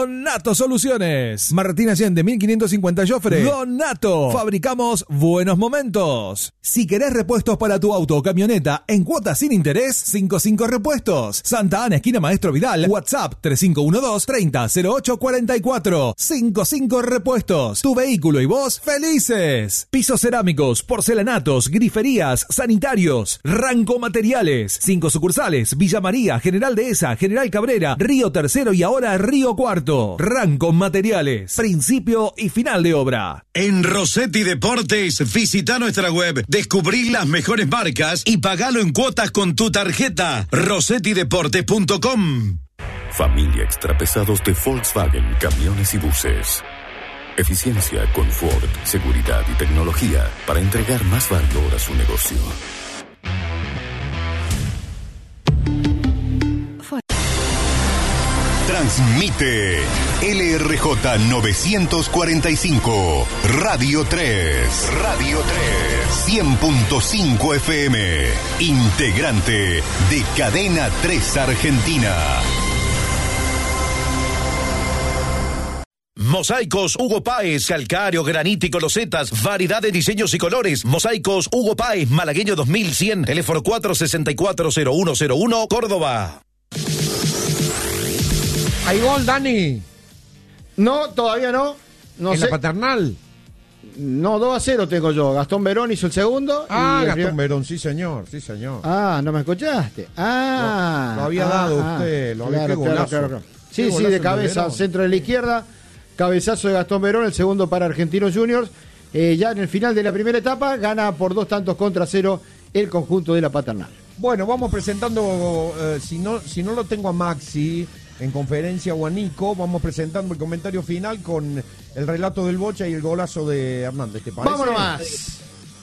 Donato Soluciones. Martín Allende, 1550 Jofre. Donato. Fabricamos buenos momentos. Si querés repuestos para tu auto o camioneta en cuotas sin interés, 55 Repuestos. Santa Ana, esquina Maestro Vidal. WhatsApp 3512-300844. 55 Repuestos. Tu vehículo y vos felices. Pisos cerámicos, porcelanatos, griferías, sanitarios. Ranco Materiales. 5 sucursales. Villa María, General Dehesa, General Cabrera, Río Tercero y ahora Río Cuarto. Ranco Materiales. Principio y final de obra. En Rossetti Deportes, visita nuestra web, descubrí las mejores marcas y pagalo en cuotas con tu tarjeta. rossettideportes.com. Familia Extrapesados de Volkswagen Camiones y Buses. Eficiencia, confort, seguridad y tecnología para entregar más valor a su negocio. Transmite LRJ 945, Radio 3, 100.5 FM, integrante de Cadena 3 Argentina. Mosaicos Hugo Páez, calcáreo, granítico, losetas, variedad de diseños y colores. Mosaicos Hugo Páez, Malagueño 2100, teléfono 464-0101, Córdoba. ¿Hay gol, Dani? No, todavía no. ¿En la Paternal? No, 2-0 tengo yo. Gastón Verón hizo el segundo. Gastón Verón, sí señor. ¿No me escuchaste? Lo había dado usted. Claro. Sí, de cabeza, centro de la izquierda. Cabezazo de Gastón Verón, el segundo para Argentinos Juniors. Ya en el final de la primera etapa, gana por 2-0 el conjunto de la Paternal. Bueno, vamos presentando, si no lo tengo a Maxi en conferencia o a Nico, vamos presentando el comentario final con el relato del Bocha y el golazo de Hernández, ¿te parece? ¡Vámonos más!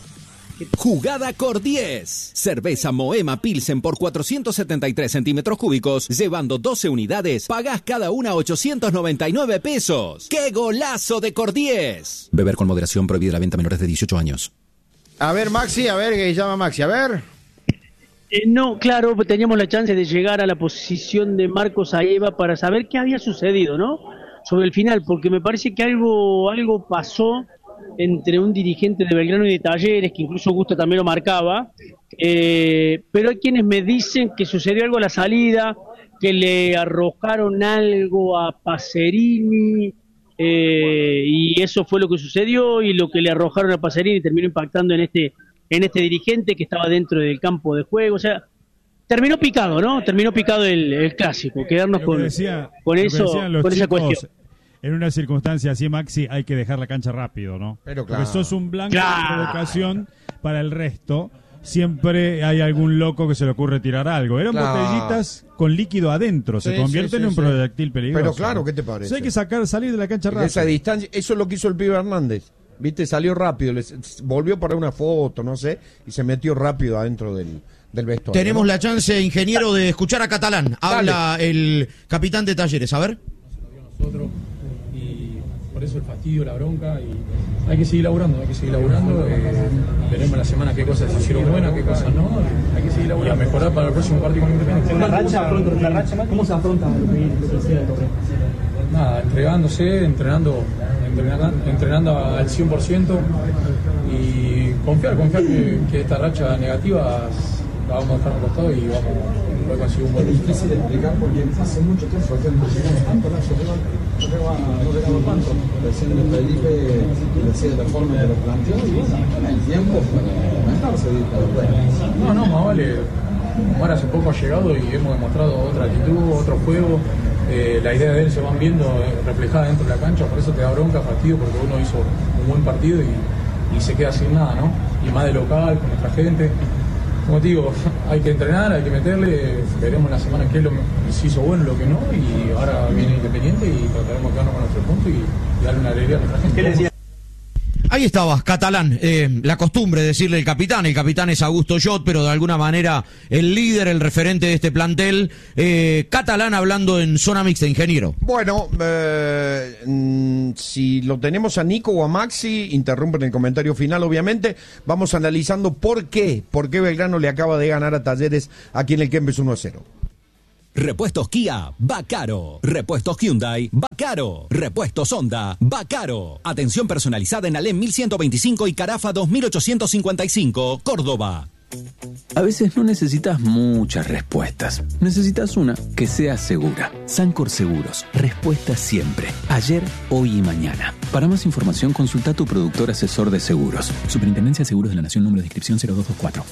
Jugada Cor-10. Cerveza Moema Pilsen por 473 centímetros cúbicos, llevando 12 unidades, pagás cada una 899 pesos. ¡Qué golazo de Cor-10! Beber con moderación, prohibida la venta a menores de 18 años. A ver, Maxi, que llama Maxi, a ver. No, claro, teníamos la chance de llegar a la posición de Marcos Aieva para saber qué había sucedido, ¿no? Sobre el final, porque me parece que algo pasó entre un dirigente de Belgrano y de Talleres, que incluso Augusto también lo marcaba, pero hay quienes me dicen que sucedió algo a la salida, que le arrojaron algo a Pacerini, y eso fue lo que sucedió, y lo que le arrojaron a Pacerini terminó impactando en este dirigente que estaba dentro del campo de juego. O sea, terminó picado, ¿no? Terminó picado el clásico, quedarnos con esa cuestión. En una circunstancia así, Maxi, hay que dejar la cancha rápido, ¿no? Pero claro. Porque sos un blanco de provocación para el resto. Siempre hay algún loco que se le ocurre tirar algo. Eran botellitas con líquido adentro, se convierten en un proyectil peligroso. Pero claro, ¿qué te parece? Hay que salir de la cancha rápido. Esa distancia, eso es lo que hizo el pibe Hernández. Viste, salió rápido, volvió para una foto, no sé, y se metió rápido adentro del vestuario. Tenemos la chance, ingeniero, de escuchar a Catalán. Habla el capitán de Talleres, a ver. Nosotros, y por eso el fastidio, la bronca, y hay que seguir laburando. Veremos la semana qué cosas se hicieron buenas, qué cosas no, hay que seguir laburando. Y a mejorar para el próximo partido con Independiente. ¿La racha, cómo se afronta lo que decía el torneo? Nada, entregándose, entrenando al 100% y confiar que esta racha negativa la vamos a dejar al costado y vamos a conseguir un buen resultado. Es difícil de explicar porque hace mucho tiempo que no llegamos tanto, no llegamos tanto. Recién Felipe lo hacía de la forma que lo planteó y bueno, el tiempo para manejarse. No, más vale. Omar hace poco ha llegado y hemos demostrado otra actitud, otro juego. La idea de él se van viendo reflejada dentro de la cancha, por eso te da bronca, fastidio, porque uno hizo un buen partido y se queda sin nada, ¿no? Y más de local, con nuestra gente. Como te digo, hay que entrenar, hay que meterle, veremos la semana qué es lo que se hizo bueno, lo que no, y ahora viene Independiente y trataremos de quedarnos con nuestro punto y darle una alegría a nuestra gente. ¿Qué le decía? Ahí estaba, Catalán, la costumbre de decirle el capitán es Augusto Jot, pero de alguna manera el líder, el referente de este plantel, Catalán hablando en zona mixta, ingeniero. Bueno, si lo tenemos a Nico o a Maxi, interrumpen el comentario final, obviamente, vamos analizando por qué Belgrano le acaba de ganar a Talleres aquí en el Kempes 1-0. Repuestos Kia, va caro. Repuestos Hyundai, va caro. Repuestos Honda, va caro. Atención personalizada en Alem 1125 y Carafa 2855, Córdoba. A veces no necesitas muchas respuestas. Necesitas una que sea segura. Sancor Seguros. Respuesta siempre. Ayer, hoy y mañana. Para más información, consulta a tu productor asesor de seguros. Superintendencia de Seguros de la Nación, número de inscripción 0224.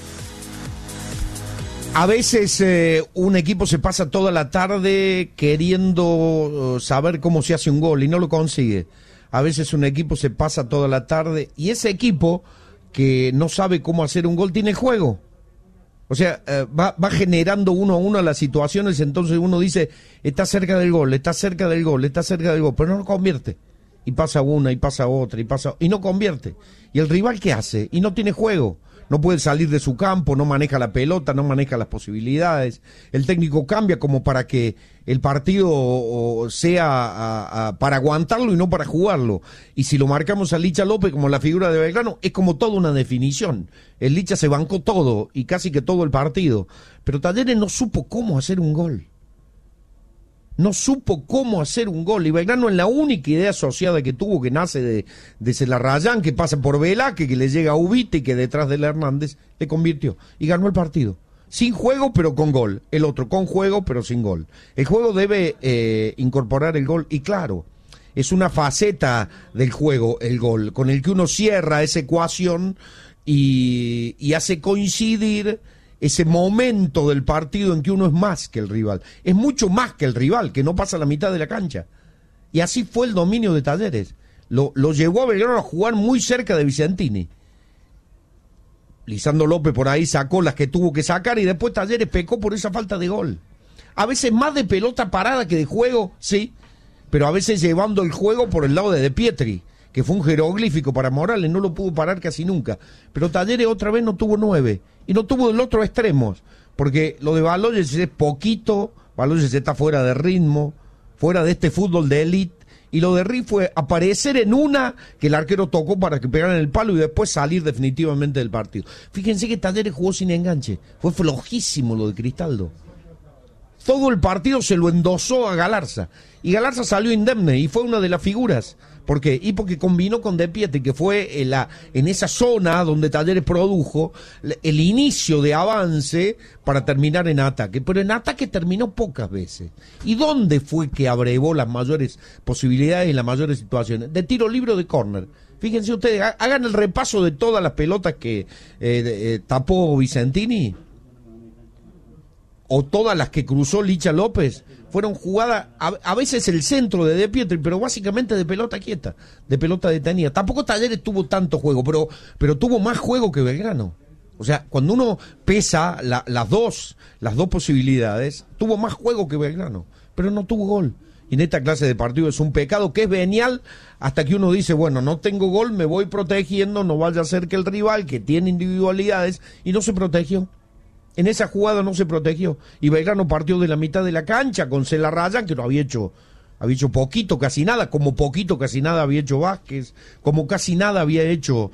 A veces un equipo se pasa toda la tarde queriendo saber cómo se hace un gol y no lo consigue. A veces un equipo se pasa toda la tarde y ese equipo que no sabe cómo hacer un gol tiene juego. O sea, va generando 1-1 las situaciones, entonces uno dice, está cerca del gol, está cerca del gol, está cerca del gol, pero no lo convierte. Y pasa una, y pasa otra, y no convierte. ¿Y el rival qué hace? Y no tiene juego. No puede salir de su campo, no maneja la pelota, no maneja las posibilidades. El técnico cambia como para que el partido sea para aguantarlo y no para jugarlo. Y si lo marcamos a Licha López como la figura de Belgrano, es como toda una definición. El Licha se bancó todo y casi que todo el partido. Pero Talleres no supo cómo hacer un gol. No supo cómo hacer un gol. Y Belgrano, en la única idea asociada que tuvo, que nace de Celarrayán, que pasa por Velázquez, que le llega a Ubite y que detrás del Hernández le convirtió. Y ganó el partido. Sin juego, pero con gol. El otro con juego, pero sin gol. El juego debe incorporar el gol. Y claro, es una faceta del juego, el gol, con el que uno cierra esa ecuación y hace coincidir ese momento del partido en que uno es más que el rival. Es mucho más que el rival, que no pasa la mitad de la cancha. Y así fue el dominio de Talleres. Lo llevó a Belgrano a jugar muy cerca de Vicentini. Lisandro López por ahí sacó las que tuvo que sacar y después Talleres pecó por esa falta de gol. A veces más de pelota parada que de juego, sí, pero a veces llevando el juego por el lado de Pietri, que fue un jeroglífico para Morales, no lo pudo parar casi nunca. Pero Talleres otra vez no tuvo 9, y no tuvo del otro extremo, porque lo de Baloyes es poquito, Baloyes está fuera de ritmo, fuera de este fútbol de élite, y lo de Ri fue aparecer en una que el arquero tocó para que pegaran el palo y después salir definitivamente del partido. Fíjense que Talleres jugó sin enganche, fue flojísimo lo de Cristaldo. Todo el partido se lo endosó a Galarza, y Galarza salió indemne, y fue una de las figuras. ¿Por qué? Y porque combinó con De Pietri, que fue en esa zona donde Talleres produjo el inicio de avance para terminar en ataque. Pero en ataque terminó pocas veces. ¿Y dónde fue que abrevó las mayores posibilidades y las mayores situaciones? De tiro libre o de córner. Fíjense ustedes, hagan el repaso de todas las pelotas que tapó Vicentini, o todas las que cruzó Licha López. Fueron jugadas, a veces el centro de Pietri, pero básicamente de pelota quieta, de pelota detenida. Tampoco Talleres tuvo tanto juego, pero tuvo más juego que Belgrano. O sea, cuando uno pesa las dos posibilidades, tuvo más juego que Belgrano, pero no tuvo gol. Y en esta clase de partido es un pecado que es venial hasta que uno dice, bueno, no tengo gol, me voy protegiendo, no vaya a ser que el rival, que tiene individualidades, y no se protegió. En esa jugada no se protegió. Y Belgrano partió de la mitad de la cancha con Celarrayán, que no había hecho poquito, casi nada, como poquito, casi nada había hecho Vázquez, como casi nada había hecho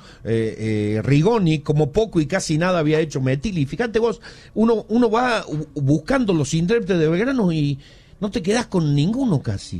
Rigoni, como poco y casi nada había hecho Metilli. Fíjate vos, uno va buscando los intérpretes de Belgrano y no te quedás con ninguno casi.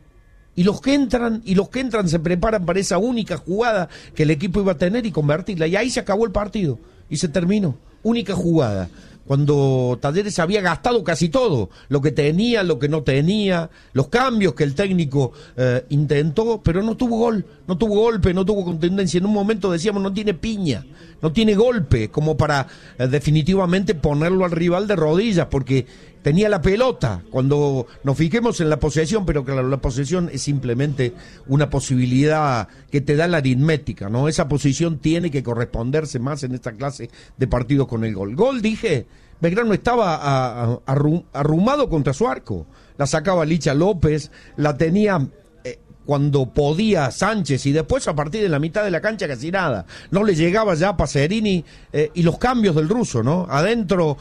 Y los que entran se preparan para esa única jugada que el equipo iba a tener y convertirla. Y ahí se acabó el partido y se terminó. Única jugada, cuando Talleres había gastado casi todo, lo que tenía, lo que no tenía, los cambios que el técnico intentó, pero no tuvo gol, no tuvo golpe, no tuvo contundencia. En un momento decíamos, no tiene piña, no tiene golpe, como para definitivamente ponerlo al rival de rodillas, porque tenía la pelota. Cuando nos fijemos en la posesión, pero claro, la posesión es simplemente una posibilidad que te da la aritmética, ¿no? Esa posición tiene que corresponderse más en esta clase de partidos con el gol. Gol, dije, Belgrano estaba arrumado contra su arco. La sacaba Licha López, la tenía cuando podía Sánchez, y después a partir de la mitad de la cancha casi nada. No le llegaba ya a Pacerini, y los cambios del ruso, ¿no? Adentro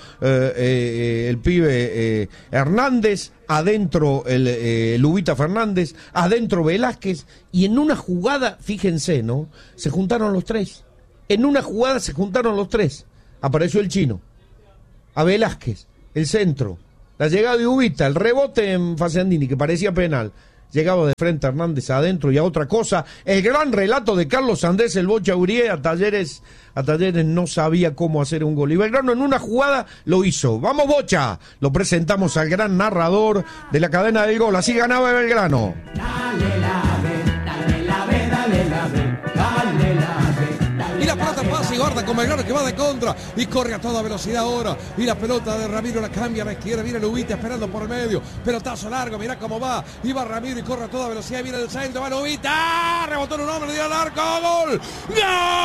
el pibe Hernández, adentro el Ubita Fernández, adentro Velázquez, y en una jugada, fíjense, ¿no? Se juntaron los tres. En una jugada se juntaron los tres. Apareció el chino, a Velázquez, el centro, La llegada de Ubita, el rebote en Facendini, que parecía penal. Llegaba de frente a Hernández adentro y a otra cosa. El gran relato de Carlos Andrés, el Bocha Urié, a Talleres no sabía cómo hacer un gol. Y Belgrano en una jugada lo hizo. ¡Vamos, Bocha! Lo presentamos al gran narrador de la cadena del gol. Así ganaba Belgrano. Y la pelota pasa y guarda con Belgrano que va de contra y corre a toda velocidad ahora. Y la pelota de Ramiro la cambia a la izquierda. Viene Lubita esperando por el medio. Pelotazo largo, mirá cómo va. Y va Ramiro y corre a toda velocidad. Viene el centro, va Lubita. Rebotó en un hombre, dio al arco. ¡Gol! ¡Gol!